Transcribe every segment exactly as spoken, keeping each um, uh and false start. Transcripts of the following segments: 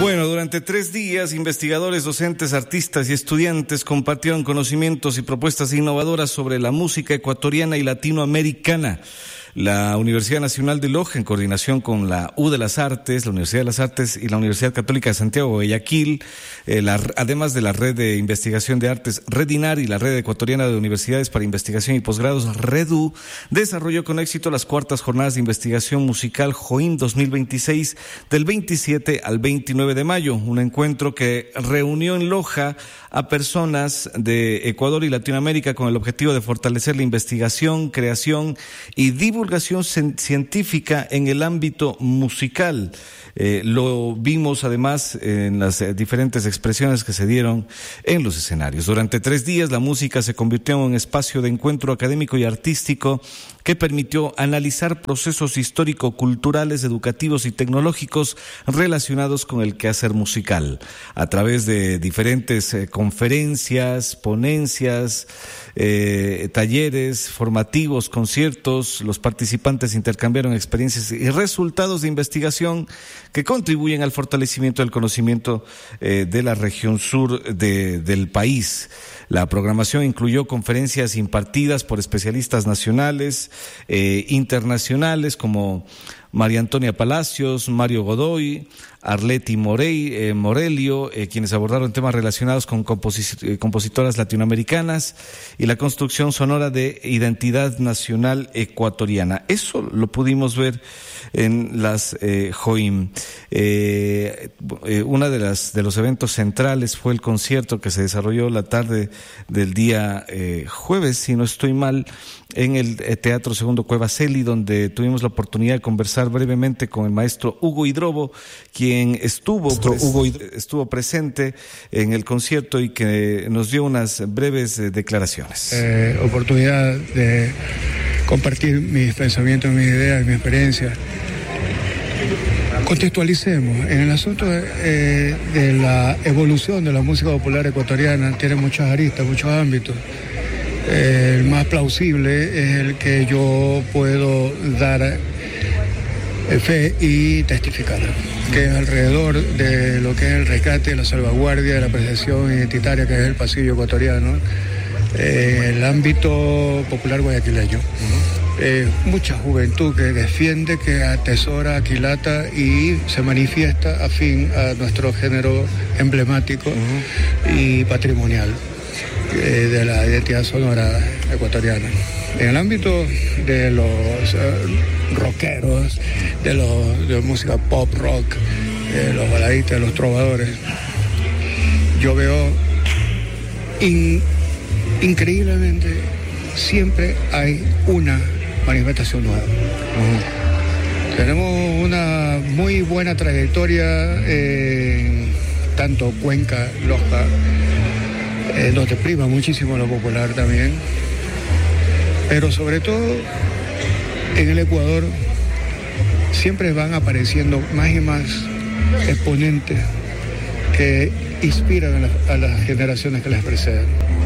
Bueno, durante tres días, investigadores, docentes, artistas y estudiantes compartieron conocimientos y propuestas innovadoras sobre la música ecuatoriana y latinoamericana. La Universidad Nacional de Loja, en coordinación con la U de las Artes, la Universidad de las Artes y la Universidad Católica de Santiago de Guayaquil, eh, la, además de la Red de Investigación de Artes Redinar y la Red Ecuatoriana de Universidades para Investigación y Posgrados REDU, desarrolló con éxito las cuartas jornadas de investigación musical JOIM dos mil veintiséis del veintisiete al veintinueve de mayo, un encuentro que reunió en Loja a personas de Ecuador y Latinoamérica con el objetivo de fortalecer la investigación, creación y divulgación científica en el ámbito musical. Eh, lo vimos además en las eh, diferentes expresiones que se dieron en los escenarios. Durante tres días la música se convirtió en un espacio de encuentro académico y artístico que permitió analizar procesos histórico-culturales, educativos y tecnológicos relacionados con el quehacer musical. A través de diferentes eh, conferencias, ponencias, eh, talleres formativos, conciertos, los participantes intercambiaron experiencias y resultados de investigación que contribuyen al fortalecimiento del conocimiento eh, de la región sur de, del país. La programación incluyó conferencias impartidas por especialistas nacionales, eh, internacionales como María Antonia Palacios, Mario Godoy, Arleti Morey, eh, Morelio, eh, quienes abordaron temas relacionados con composi- eh, compositoras latinoamericanas y la construcción sonora de identidad nacional ecuatoriana. Eso lo pudimos ver en las eh, JOIM. Eh, eh, una de las de los eventos centrales fue el concierto que se desarrolló la tarde del día eh, jueves, si no estoy mal, en el eh, Teatro Segundo Cueva Celi, donde tuvimos la oportunidad de conversar brevemente con el maestro Hugo Hidrobo, quien estuvo, pres- Hugo Hid- estuvo presente en el concierto y que nos dio unas breves eh, declaraciones. Eh, oportunidad de compartir mis pensamientos, mis ideas, mi experiencia. Contextualicemos, en el asunto de, eh, de la evolución de la música popular ecuatoriana, tiene muchas aristas, muchos ámbitos. Eh, el más plausible es el que yo puedo dar fe y testificar, que es alrededor de lo que es el rescate, la salvaguardia de la presencia identitaria que es el pasillo ecuatoriano, eh, el ámbito popular guayaquileño. Uh-huh. Eh, mucha juventud que defiende, que atesora, aquilata y se manifiesta afín a nuestro género emblemático uh-huh. y patrimonial eh, de la identidad sonora ecuatoriana. En el ámbito de los uh, rockeros, de los de música pop rock, de los baladistas, de los trovadores, yo veo in, increíblemente siempre hay una manifestación nueva. Uh-huh. Tenemos una muy buena trayectoria en tanto Cuenca, Loja, eh, donde prima muchísimo lo popular también, pero sobre todo en el Ecuador siempre van apareciendo más y más exponentes que inspiran a, la, a las generaciones que les preceden.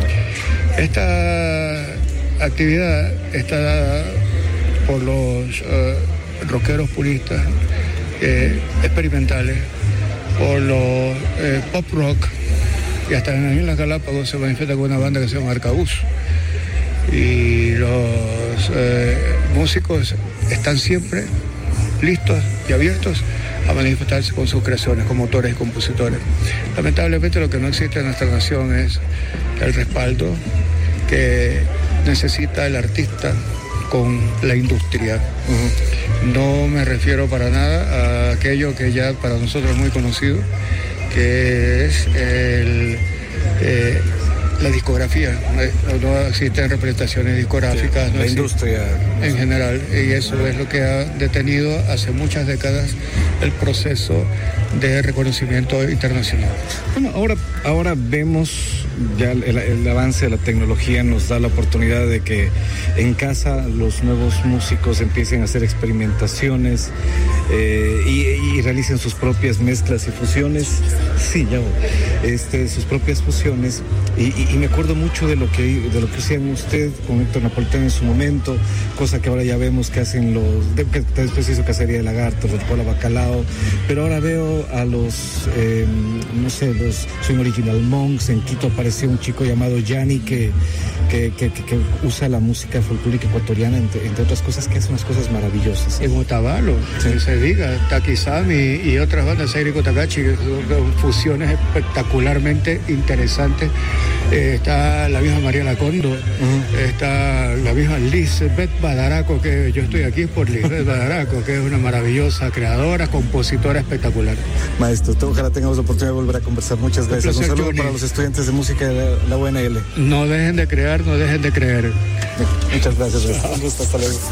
Esta actividad está dada por los uh, rockeros puristas eh, experimentales, por los eh, pop rock, y hasta en las Islas Galápagos se manifiesta con una banda que se llama Arcabuz. Y los eh, músicos están siempre listos y abiertos a manifestarse con sus creaciones como autores y compositores. Lamentablemente lo que no existe en nuestra nación es el respaldo que necesita el artista con la industria. Uh-huh. No me refiero para nada a aquello que ya para nosotros es muy conocido, que es el, eh, la discografía. No existen representaciones discográficas. Sí, no la industria en general, y eso es lo que ha detenido hace muchas décadas el proceso de reconocimiento internacional. Bueno, ahora, ahora vemos ya el, el avance de la tecnología nos da la oportunidad de que en casa los nuevos músicos empiecen a hacer experimentaciones eh, y, y realicen sus propias mezclas y fusiones. Sí, ya, este, sus propias fusiones y, y, y me acuerdo mucho de lo que de lo que hacían usted con Héctor Napolitano en su momento, cosa que ahora ya vemos que hacen los, de, que después hizo Cacería de Lagartos, Rocola Bacalao, pero ahora veo a los, eh, no sé, los Swing Original Monks. En Quito apareció un chico llamado Yanni que, que, que, que, que usa la música folclórica ecuatoriana, entre, entre otras cosas, que hace unas cosas maravillosas. En Otavalo, sí. Se diga, Takizami y otras bandas, Seiriko Takachi, que son fusiones espectacularmente interesantes. Eh, está la misma María Lacondo, uh-huh. Está la misma Lisbeth Badaraco, que yo estoy aquí por Lisbeth Badaraco, que es una maravillosa creadora, compositora espectacular. Maestro, ojalá tengamos la oportunidad de volver a conversar. Muchas gracias. Un, placer, un saludo Johnny. Para los estudiantes de música de la, la U N L. No dejen de crear, no dejen de creer. Muchas gracias. Un gusto, hasta luego.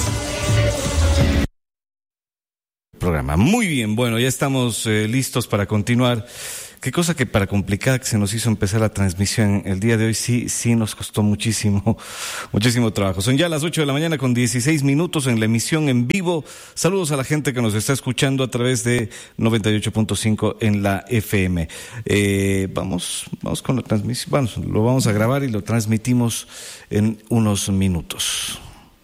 Programa. Muy bien, bueno, ya estamos eh, listos para continuar. Qué cosa que para complicada que se nos hizo empezar la transmisión el día de hoy, sí, sí nos costó muchísimo, muchísimo trabajo. Son ya las ocho de la mañana con dieciséis minutos en la emisión en vivo. Saludos a la gente que nos está escuchando a través de noventa y ocho punto cinco en la F M. Eh, vamos, vamos con la transmisión, vamos, lo vamos a grabar y lo transmitimos en unos minutos.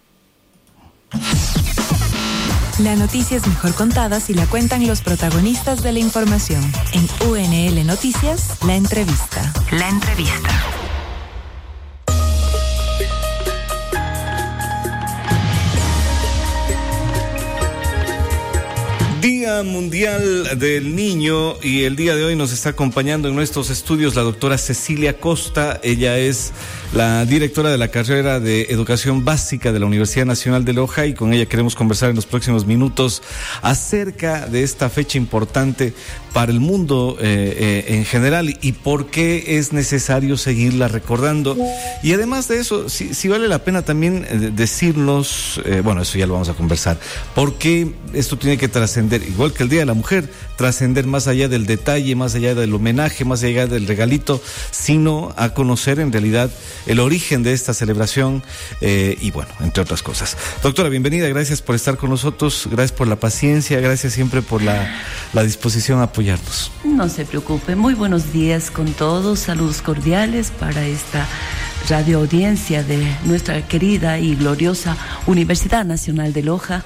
La noticia es mejor contada si la cuentan los protagonistas de la información. En U N L Noticias, la entrevista. La entrevista. Día Mundial del Niño, y el día de hoy nos está acompañando en nuestros estudios la doctora Cecilia Costa. Ella es la directora de la carrera de Educación Básica de la Universidad Nacional de Loja, y con ella queremos conversar en los próximos minutos acerca de esta fecha importante para el mundo eh, eh, en general, y por qué es necesario seguirla recordando. Y además de eso, si, si vale la pena también eh, decirnos, eh, bueno, eso ya lo vamos a conversar, por qué esto tiene que trascender, igual que el Día de la Mujer, trascender más allá del detalle, más allá del homenaje, más allá del regalito, sino a conocer en realidad el origen de esta celebración, eh, y bueno, entre otras cosas. Doctora, bienvenida, gracias por estar con nosotros, gracias por la paciencia, gracias siempre por la, la disposición a apoyarnos. No se preocupe, muy buenos días con todos, saludos cordiales para esta radio audiencia de nuestra querida y gloriosa Universidad Nacional de Loja.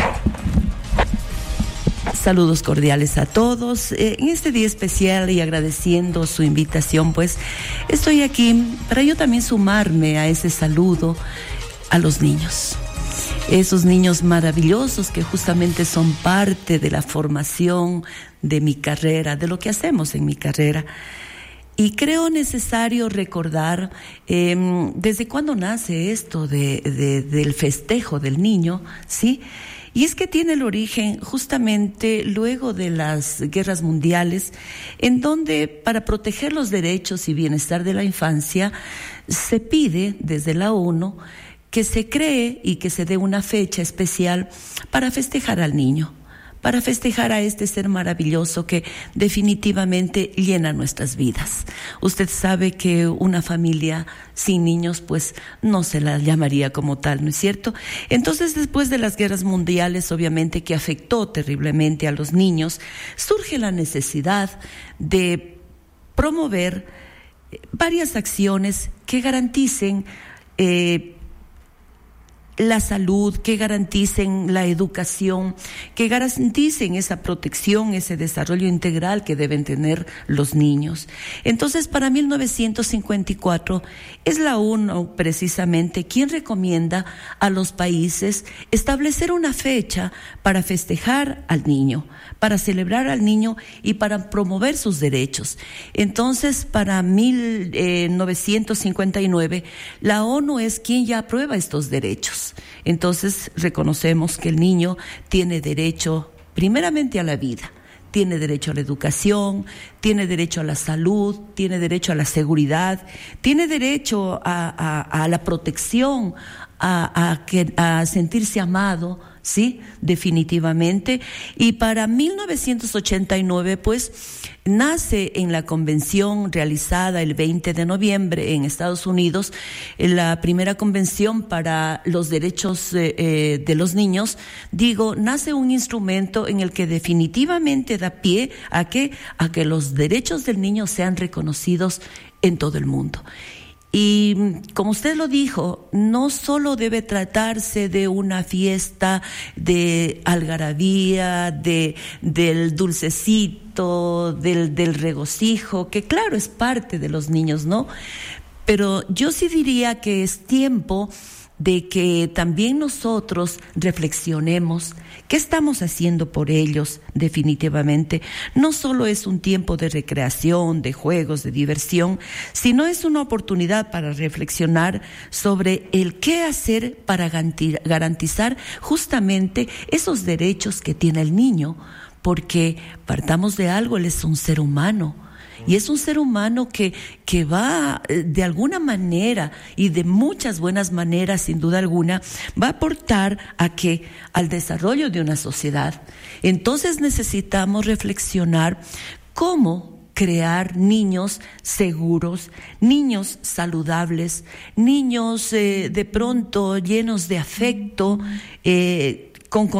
Saludos cordiales a todos. Eh, en este día especial y agradeciendo su invitación, pues estoy aquí para yo también sumarme a ese saludo a los niños. Esos niños maravillosos que justamente son parte de la formación de mi carrera, de lo que hacemos en mi carrera. Y creo necesario recordar eh, desde cuándo nace esto de, de, del festejo del niño, ¿sí? Y es que tiene el origen justamente luego de las guerras mundiales, en donde para proteger los derechos y bienestar de la infancia se pide desde la ONU que se cree y que se dé una fecha especial para festejar al niño, para festejar a este ser maravilloso que definitivamente llena nuestras vidas. Usted sabe que una familia sin niños pues no se la llamaría como tal, ¿no es cierto? Entonces, después de las guerras mundiales, obviamente que afectó terriblemente a los niños, surge la necesidad de promover varias acciones que garanticen eh, la salud, que garanticen la educación, que garanticen esa protección, ese desarrollo integral que deben tener los niños. Entonces, para mil novecientos cincuenta y cuatro es la ONU precisamente quien recomienda a los países establecer una fecha para festejar al niño, para celebrar al niño y para promover sus derechos. Entonces, para mil novecientos cincuenta y nueve, la ONU es quien ya aprueba estos derechos. Entonces reconocemos que el niño tiene derecho primeramente a la vida, tiene derecho a la educación, tiene derecho a la salud, tiene derecho a la seguridad, tiene derecho a, a, a la protección, a, a, que, a sentirse amado, sí, definitivamente. Y para mil novecientos ochenta y nueve, pues, nace en la convención realizada el veinte de noviembre en Estados Unidos, la primera convención para los derechos eh, eh, de los niños. Digo, nace un instrumento en el que definitivamente da pie a que, a que los derechos del niño sean reconocidos en todo el mundo. Y como usted lo dijo, no solo debe tratarse de una fiesta de algarabía, de, del dulcecito, del, del regocijo, que claro es parte de los niños, ¿no? Pero yo sí diría que es tiempo de que también nosotros reflexionemos qué estamos haciendo por ellos definitivamente. No solo es un tiempo de recreación, de juegos, de diversión, sino es una oportunidad para reflexionar sobre el qué hacer para garantizar justamente esos derechos que tiene el niño, porque partamos de algo, él es un ser humano. Y es un ser humano que, que va de alguna manera y de muchas buenas maneras, sin duda alguna, va a aportar a que al desarrollo de una sociedad. Entonces necesitamos reflexionar cómo crear niños seguros, niños saludables, niños eh, de pronto llenos de afecto, eh, con